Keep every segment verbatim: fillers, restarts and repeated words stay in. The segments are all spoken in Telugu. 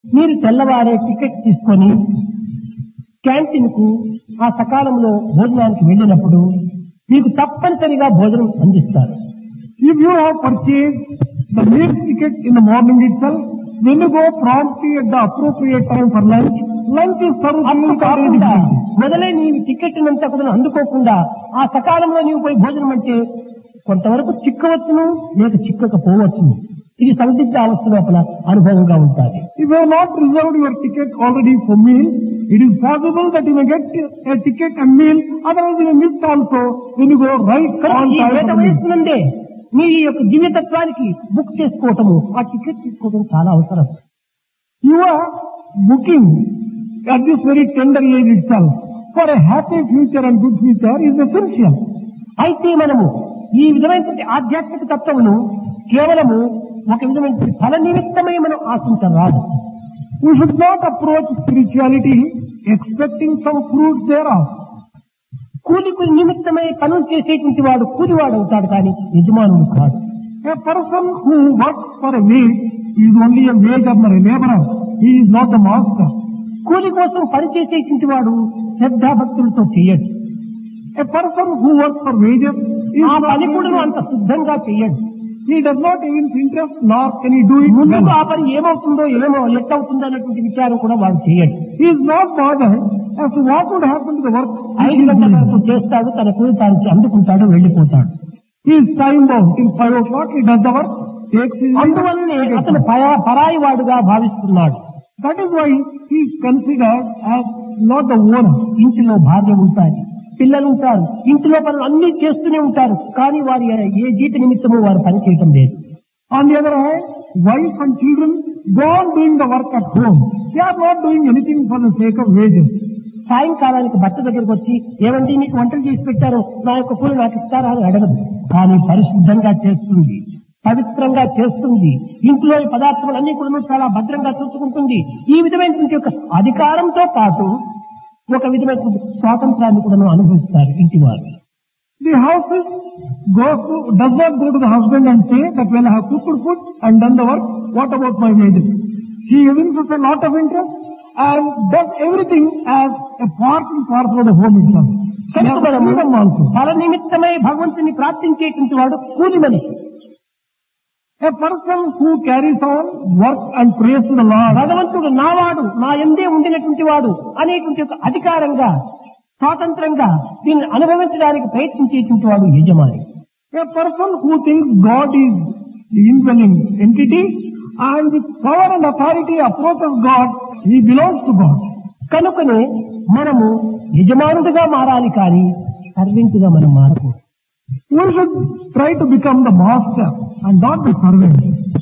మీరు తెల్లవారే టికెట్ తీసుకొని క్యాంటీన్ కు ఆ సకాలంలో భోజనానికి వెళ్ళినప్పుడు మీకు తప్పనిసరిగా భోజనం అందిస్తారు. If you have purchased the meal ticket in the morning itself, when you go promptly at the appropriate time for lunch, lunch is served అప్పుడు without any కాకుండా difficulty. మొదలై నీవు టికెట్ అంతా కూడా అందుకోకుండా ఆ సకాలంలో నీవు పోయి భోజనం అంటే కొంతవరకు చిక్కవచ్చును లేక చిక్కకపోవచ్చును. ఇది సందిగ్ధ అవస్థ లోపల అనుభవంగా ఉంటుంది. If you have not reserved your ticket already for meal, it is possible that you may get a ticket and meal, otherwise you may miss also when you go right on ఈ time వేట for meal. వయస్సు నుండే మీ యొక్క జీవితత్వానికి బుక్ చేసుకోవటము ఆ టికెట్ తీసుకోవడం చాలా అవసరం. You are booking at this very tender age itself for a happy future and good future is essential. అయితే మనము ఈ విధమైనటువంటి ఆధ్యాత్మిక తత్వమును కేవలము ఒక విధమైన ఫల నిమిత్తమై మనం ఆశించరాదు. We should not approach spirituality expecting some fruit thereof. కూలికి నిమిత్తమై పనులు చేసేటువంటి వాడు కూలివాడు అవుతాడు కానీ యజమానుడు కాదు. A person who works for a wage is only a wage earner, a laborer. He is not the master. కూలి కోసం పని చేసేటువంటి వాడు శ్రద్ధాభక్తులతో చేయడు. A person who works for wages is ఆ not పని కూడా అంత శుద్ధంగా చేయడు. he does not evince interest nor can he do it ముందుకు well. ఆ పని ఏమవుతుందో ఏమో ఎట్టవుతుందో అనేటువంటి విచారం కూడా వాడు చేయడు. He is not bothered as to what would happen to the work. ఐదు గంటల వరకు చేస్తాడు, తన కూలి తాను అందుకుంటాడు, వెళ్లిపోతాడు. He is time bound. Till five o'clock he does the work, takes his అందువల్లనే అతను పరా- పరాయి వాడుగా భావిస్తున్నాడు. That is why he is considered as not the owner. ఇంటిలో భార్య ఉంటారు, పిల్లలు ఉంటారు, ఇంటిలో పనులు అన్ని చేస్తూనే ఉంటారు, కానీ వారి ఏ జీత నిమిత్తము వారు పని చేయటం లేదు. On the other hand, wife and children go on doing the work at home. They are not doing anything for the sake of wages. సాయంకాలానికి భర్త దగ్గరకు వచ్చి ఏమండి నీకు వంటలు చేసి పెట్టారు, నా యొక్క కూలి నాకు ఇస్తారా అని అడగదు. కానీ పరిశుద్ధంగా చేస్తుంది, పవిత్రంగా చేస్తుంది, ఇంట్లో ఈ పదార్థాలన్నీ కూడా చాలా భద్రంగా చూసుకుంటుంది. ఈ విధమైనటువంటి ఒక అధికారంతో పాటు ఒక విధమైనటువంటి స్వాతంత్రాన్ని కూడా అనుభవిస్తారు ఇంటి వారు. The houses goes to, does not go to the husband and say that when I have cooked food and done the work, what about my wages? She evinces a lot of interest and does everything as a part and parcel of the home itself. She has కనుక freedom మనము also. ఫల నిమిత్తమై భగవంతుని ప్రార్థించేటువంటి వాడు కూలి మనిషి. A person who carries on work and prays to the Lord, భగవంతుడు నావాడు, నా ఎందే ఉండినటువంటి వాడు అనేటువంటి ఒక అధికారంగా స్వాతంత్రంగా దీన్ని అనుభవించడానికి ప్రయత్నించేటువంటి వాడు యజమాని. a person who thinks God is the indwelling entity and with power and authority approaches God, he belongs to God. కనుకనే మనము యజమానుడిగా మారాలి కానీ సర్వెంట్గా మనం మారకూడదు. We should try to become the master and not the servant.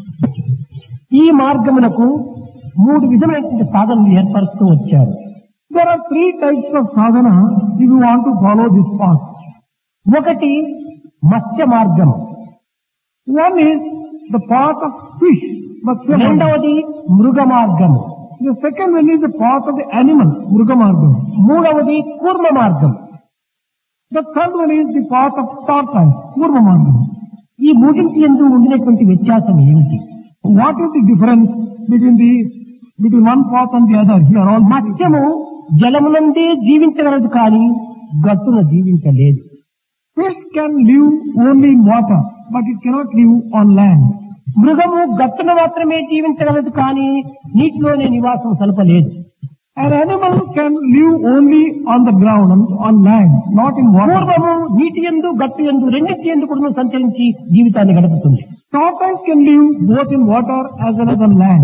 ఈ మార్గమునకు మూడు విధమైనటువంటి సాధనలు ఏర్పరుస్తూ వచ్చారు. There are three types of sadhana if you want to follow this path. ఒకటి మత్స్య మార్గం, One is the path of fish, Matsya Marga. రెండవది మృగ మార్గము, The second one is the path of the animal, Mruga Marga. మూడవది కూర్మ మార్గం. The third one is the path of tortoise, Kurma Marga. ఈ మూడింటి యందు ఉండినటువంటి వ్యత్యాసం ఏమిటి? What is the difference between the between one path and the other? Here all మత్స్యము జలమునందే జీవించగలదు కానీ గట్టున జీవించలేదు. fish can live only in water, but it cannot live on land. మృగము గట్టున మాత్రమే జీవించగలదు కానీ నీటిలోనే నివాసం సలపలేదు. An animal can live only on the ground, on, on land, not in water. పూర్వము నీటి యందు గట్టు యందు రెండింటి యందు కూడా సంచరించి జీవితాన్ని గడుపుతుంది. Tortoise can live both in water as well as on land.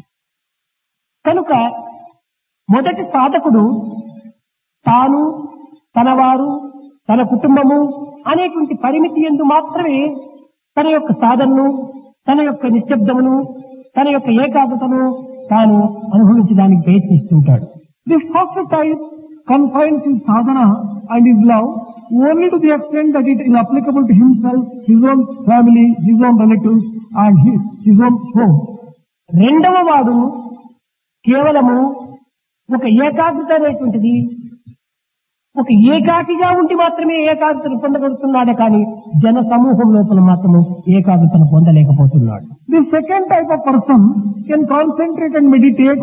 కనుక మొదటి సాధకుడు తాను, తనవారు, తన కుటుంబము అనేటువంటి పరిమితి యందు మాత్రమే తన యొక్క సాధనను, తన యొక్క నిశ్శబ్దమును, తన యొక్క ఏకాగ్రతను తాను అనుభవించడానికి ప్రయత్నిస్తుంటాడు. The first type confines his sadhana and his love only to the extent that it is applicable to himself, his own family, his own relatives and his, his own home. రెండవ వాడు కేవలము ఒక ఏకాగ్రత అనేటువంటిది ఒక ఏకాకిగా ఉండి మాత్రమే ఏకాగ్రతను పొందగలుగుతున్నాడే కానీ జన సమూహం లోపల మాత్రము ఏకాగ్రతను పొందలేకపోతున్నాడు. The second type of person can concentrate and meditate